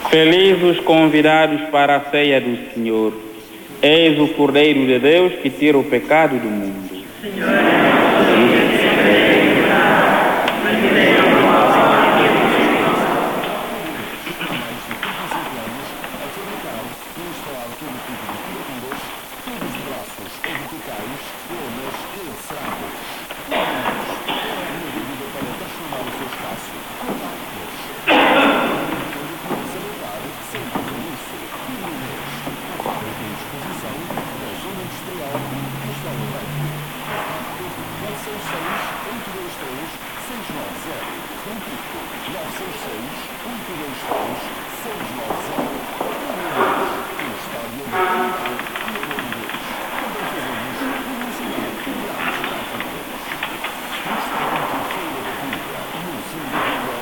Felizes os convidados para a ceia do Senhor. Eis o Cordeiro de Deus que tira o pecado do mundo. Estádio